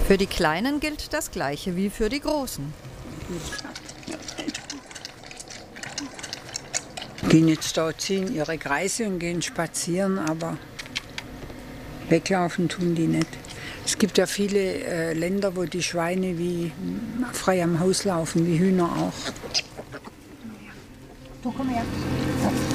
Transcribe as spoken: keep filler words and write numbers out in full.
Für die Kleinen gilt das Gleiche wie für die Großen. Gehen jetzt da, ziehen ihre Kreise und gehen spazieren, aber weglaufen tun die nicht. Es gibt ja viele äh, Länder, wo die Schweine wie frei am Haus laufen, wie Hühner auch. Du komm her.